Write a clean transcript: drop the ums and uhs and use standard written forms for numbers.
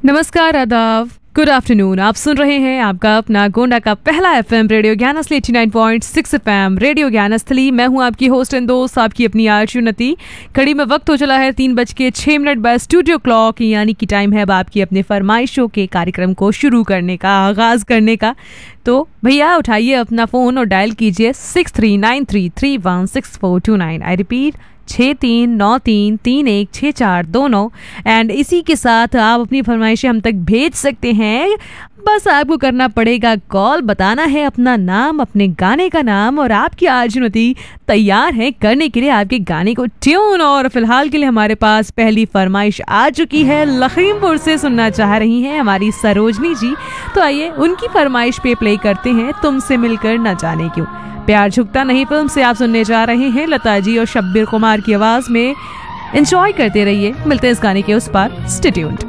नमस्कार, आदाब, good afternoon. आप सुन रहे हैं आपका अपना गोंडा का पहला FM radio Gyansthali 89.6 FM radio Gyansthali. मैं हूं आपकी होस्ट एंड दोस्त, आपकी अपनी आरजू नती। घड़ी में वक्त हो चला है 3:06 बाय स्टूडियो क्लॉक, यानी कि टाइम है अब आपकी अपने फरमाइशों के कार्यक्रम को शुरू करने का, आगाज करने का। तो भैया उठाइए अपना फ़ोन और डायल कीजिए 6393316429। I repeat 6393316429। एंड इसी के साथ आप अपनी फरमाइशें हम तक भेज सकते हैं। बस आपको करना पड़ेगा कॉल, बताना है अपना नाम, अपने गाने का नाम, और आपकी आर्जुनती तैयार है करने के लिए आपके गाने को ट्यून। और फिलहाल के लिए हमारे पास पहली फरमाइश आ चुकी है, लखीमपुर से सुनना चाह रही हैं हमारी सरोजनी जी। तो आइए उनकी फरमाइश पे प्ले करते हैं तुमसे मिलकर न जाने क्यों। प्यार झुकता नहीं फिल्म से आप सुनने जा रहे हैं लता जी और शब्बीर कुमार की आवाज में। एंजॉय करते रहिए, मिलते हैं इस गाने के उस पार। Stay tuned.